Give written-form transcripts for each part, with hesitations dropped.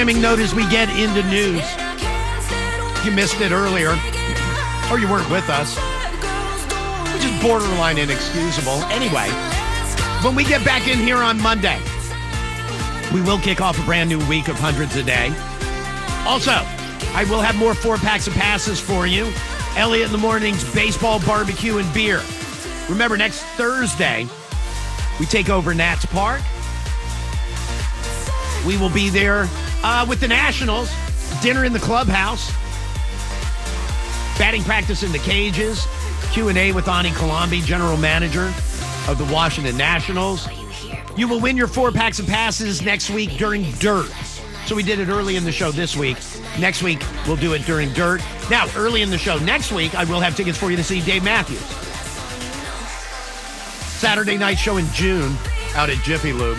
Note as we get into news. You missed it earlier, or you weren't with us, which is borderline inexcusable. Anyway, when we get back in here on Monday, we will kick off a brand new week of Hundreds a Day. Also, I will have more 4-packs of passes for you. Elliot in the Morning's baseball, barbecue, and beer. Remember, next Thursday, we take over Nats Park. We will be there with the Nationals. Dinner in the clubhouse. Batting practice in the cages. Q&A with Ani Kalambi, general manager of the Washington Nationals. You will win your 4-packs of passes next week during Dirt. So we did it early in the show this week. Next week, we'll do it during Dirt. Now, early in the show next week, I will have tickets for you to see Dave Matthews. Saturday night show in June out at Jiffy Lube.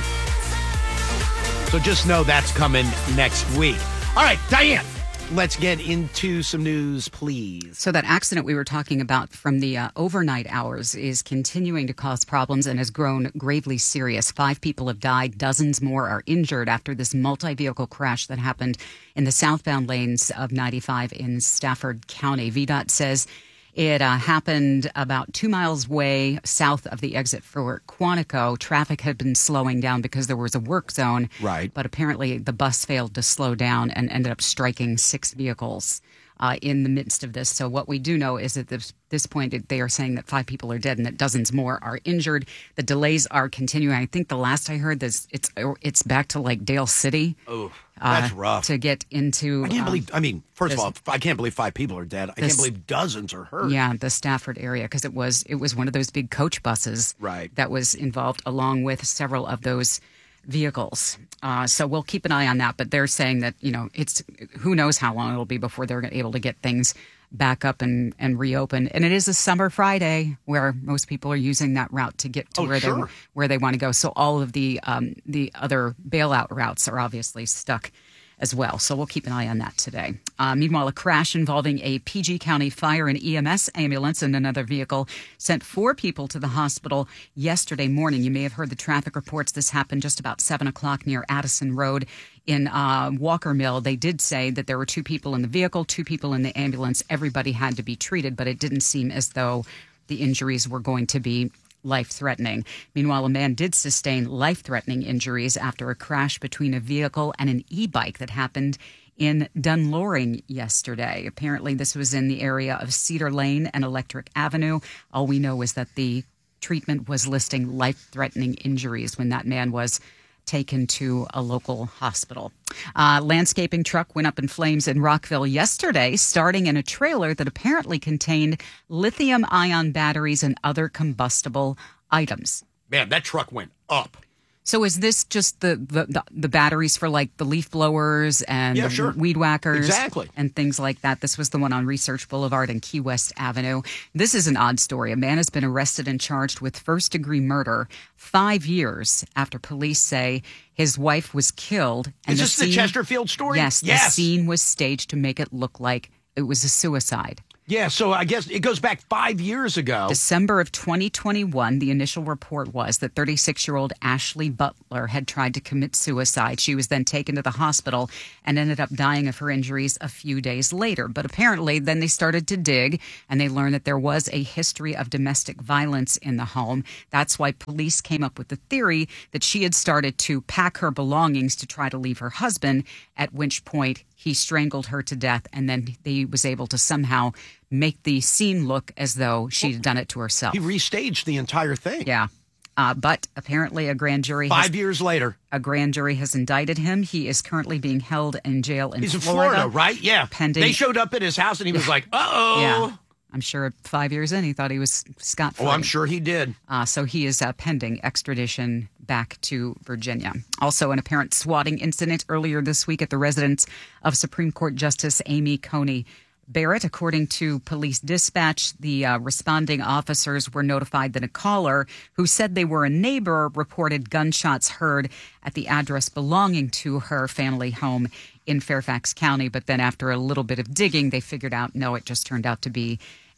So just know that's coming next week. All right, Diane, let's get into some news, please. So that accident we were talking about from the overnight hours is continuing to cause problems and has grown gravely serious. 5 people have died. Dozens more are injured after this multi-vehicle crash that happened in the southbound lanes of 95 in Stafford County. VDOT says it happened about 2 miles away south of the exit for Quantico. Traffic had been slowing down because there was a work zone. Right. But apparently the bus failed to slow down and ended up striking 6 vehicles in the midst of this. So what we do know is at this point, they are saying that 5 people are dead and that dozens more are injured. The delays are continuing. I think the last I heard, it's back to like Dale City. Oh, that's rough. To get into... I can't believe, first of all, I can't believe 5 people are dead. I can't believe dozens are hurt. Yeah, the Stafford area, because it was one of those big coach buses that was involved along with several of those vehicles. So we'll keep an eye on that. But they're saying that, it's who knows how long it'll be before they're able to get things back up and reopen. And it is a summer Friday where most people are using that route to get to where they want to go. So all of the other bailout routes are obviously stuck as well. So we'll keep an eye on that today. Meanwhile, a crash involving a PG County fire and EMS ambulance and another vehicle sent 4 people to the hospital yesterday morning. You may have heard the traffic reports. This happened just about 7 o'clock near Addison Road in Walker Mill. They did say that there were 2 people in the vehicle, 2 people in the ambulance. Everybody had to be treated, but it didn't seem as though the injuries were going to be life-threatening. Meanwhile, a man did sustain life-threatening injuries after a crash between a vehicle and an e-bike that happened in Dunloring yesterday. Apparently, this was in the area of Cedar Lane and Electric Avenue. All we know is that the treatment was listing life-threatening injuries when that man was taken to a local hospital. Landscaping truck went up in flames in Rockville yesterday, starting in a trailer that apparently contained lithium-ion batteries and other combustible items. Man, that truck went up. So is this just the batteries for like the leaf blowers and weed whackers and things like that? This was the one on Research Boulevard and Key West Avenue. This is an odd story. A man has been arrested and charged with first-degree murder 5 years after police say his wife was killed. And is this the Chesterfield story? Yes. The scene was staged to make it look like it was a suicide. Yeah, so I guess it goes back 5 years ago. December of 2021, the initial report was that 36-year-old Ashley Butler had tried to commit suicide. She was then taken to the hospital and ended up dying of her injuries a few days later. But apparently, then they started to dig, and they learned that there was a history of domestic violence in the home. That's why police came up with the theory that she had started to pack her belongings to try to leave her husband, at which point he strangled her to death, and then he was able to somehow make the scene look as though she had done it to herself. He restaged the entire thing. Yeah. But apparently a grand jury... 5 years later. A grand jury has indicted him. He is currently being held in jail in Florida. He's in Florida, right? Yeah. Pending... They showed up at his house, and he was like, uh-oh. Yeah. I'm sure 5 years in, he thought he was scot-free. Oh, I'm sure he did. So he is pending extradition back to Virginia. Also, an apparent swatting incident earlier this week at the residence of Supreme Court Justice Amy Coney Barrett. According to police dispatch, the responding officers were notified that a caller who said they were a neighbor reported gunshots heard at the address belonging to her family home in Fairfax County. But then after a little bit of digging, they figured out, no, it just turned out to be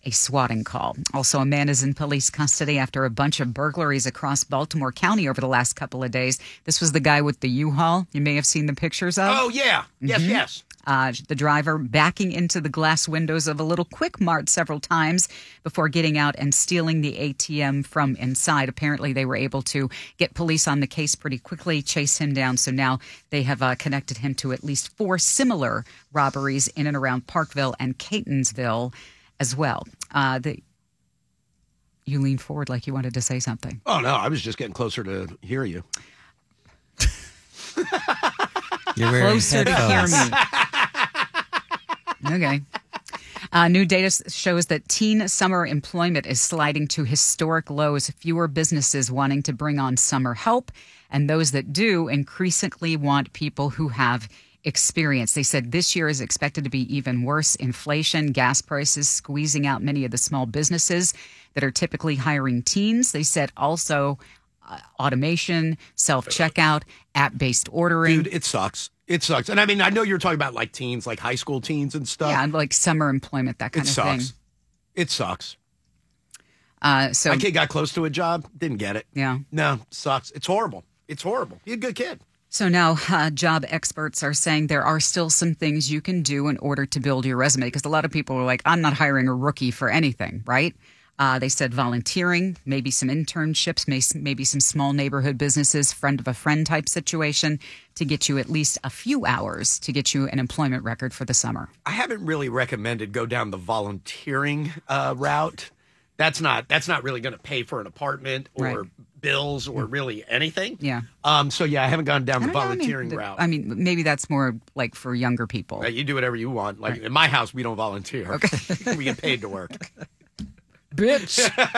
a swatting call. Also, a man is in police custody after a bunch of burglaries across Baltimore County over the last couple of days. This was the guy with the U-Haul you may have seen the pictures of. Oh, yeah. Yes. The driver backing into the glass windows of a little Quick Mart several times before getting out and stealing the ATM from inside. Apparently, they were able to get police on the case pretty quickly, chase him down. So now they have connected him to at least 4 similar robberies in and around Parkville and Catonsville as well. You leaned forward like you wanted to say something. Oh, no, I was just getting closer to hear you. You're wearing Closer to hear me. Okay. New data shows that teen summer employment is sliding to historic lows. Fewer businesses wanting to bring on summer help, and those that do increasingly want people who have experience. They said this year is expected to be even worse. Inflation, gas prices squeezing out many of the small businesses that are typically hiring teens. They said also automation, self-checkout, app-based ordering. Dude, it sucks. It sucks. And I mean, I know you're talking about like teens, like high school teens and stuff. Yeah, like summer employment, that kind of thing. It sucks. So my kid got close to a job, didn't get it. Yeah. No, sucks. It's horrible. It's horrible. He's a good kid. So now job experts are saying there are still some things you can do in order to build your resume, because a lot of people are like, I'm not hiring a rookie for anything, right? They said volunteering, maybe some internships, maybe some small neighborhood businesses, friend of a friend type situation to get you at least a few hours to get you an employment record for the summer. I haven't really recommended go down the volunteering route. That's not really going to pay for an apartment or bills or really anything. Yeah. So yeah, I haven't gone down the volunteering route. I mean, maybe that's more like for younger people. You do whatever you want. Like in my house, we don't volunteer. Okay. We get paid to work. Bitch.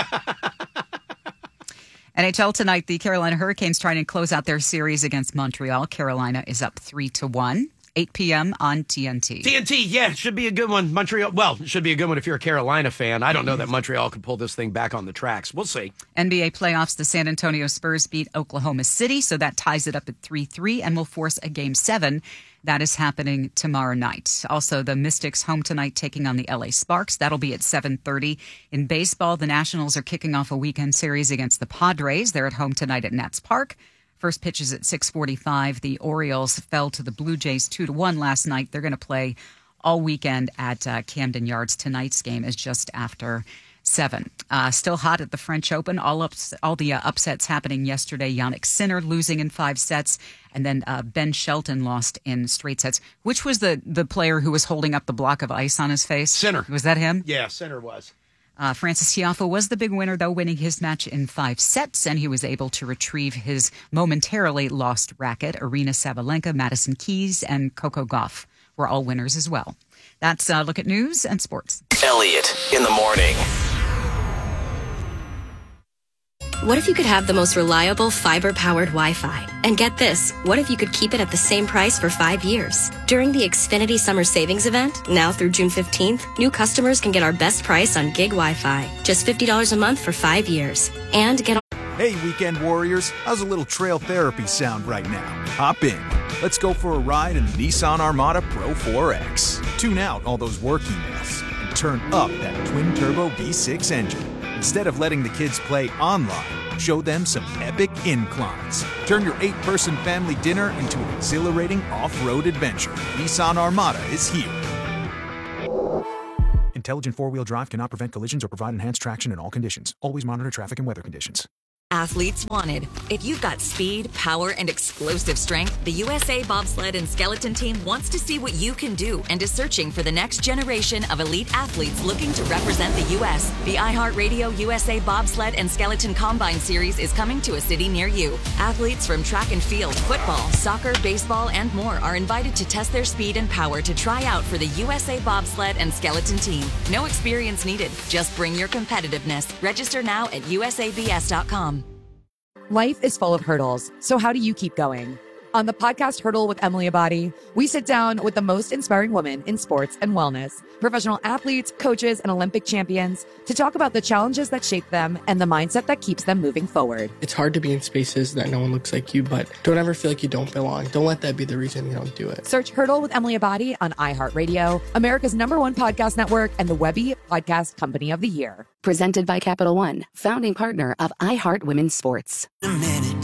NHL tonight, the Carolina Hurricanes trying to close out their series against Montreal. Carolina is up 3-1. 8 p.m. on TNT. TNT, yeah, it should be a good one. Montreal, well, it should be a good one if you're a Carolina fan. I don't know that Montreal could pull this thing back on the tracks. We'll see. NBA playoffs, the San Antonio Spurs beat Oklahoma City, so that ties it up at 3-3 and will force a Game 7. That is happening tomorrow night. Also, the Mystics home tonight taking on the LA Sparks. That'll be at 7:30. In baseball, the Nationals are kicking off a weekend series against the Padres. They're at home tonight at Nats Park. First pitch is at 6:45. The Orioles fell to the Blue Jays 2-1 last night. They're going to play all weekend at Camden Yards. Tonight's game is just after 7. Still hot at the French Open. All the upsets happening yesterday. Jannik Sinner losing in 5 sets. And then Ben Shelton lost in straight sets. Which was the player who was holding up the block of ice on his face? Sinner. Was that him? Yeah, Sinner was. Francis Tiafoe was the big winner, though, winning his match in 5 sets, and he was able to retrieve his momentarily lost racket. Arina Sabalenka, Madison Keys, and Coco Gauff were all winners as well. That's a look at news and sports. Elliot in the morning. What if you could have the most reliable fiber-powered Wi-Fi? And get this, what if you could keep it at the same price for 5 years? During the Xfinity Summer Savings Event, now through June 15th, new customers can get our best price on gig Wi-Fi. Just $50 a month for 5 years. And get... Hey, weekend warriors, how's a little trail therapy sound right now? Hop in. Let's go for a ride in the Nissan Armada Pro 4X. Tune out all those work emails and turn up that twin-turbo V6 engine. Instead of letting the kids play online, show them some epic inclines. Turn your 8-person family dinner into an exhilarating off-road adventure. Nissan Armada is here. Intelligent four-wheel drive cannot prevent collisions or provide enhanced traction in all conditions. Always monitor traffic and weather conditions. Athletes wanted. If you've got speed, power, and explosive strength, the USA Bobsled and Skeleton Team wants to see what you can do and is searching for the next generation of elite athletes looking to represent the U.S. The iHeartRadio USA Bobsled and Skeleton Combine Series is coming to a city near you. Athletes from track and field, football, soccer, baseball, and more are invited to test their speed and power to try out for the USA Bobsled and Skeleton Team. No experience needed. Just bring your competitiveness. Register now at usabs.com. Life is full of hurdles, so how do you keep going? On the podcast Hurdle with Emily Abadi, we sit down with the most inspiring women in sports and wellness, professional athletes, coaches, and Olympic champions to talk about the challenges that shape them and the mindset that keeps them moving forward. It's hard to be in spaces that no one looks like you, but don't ever feel like you don't belong. Don't let that be the reason you don't do it. Search Hurdle with Emily Abadi on iHeartRadio, America's #1 podcast network, and the Webby Podcast Company of the Year. Presented by Capital One, founding partner of iHeart Women's Sports. A minute.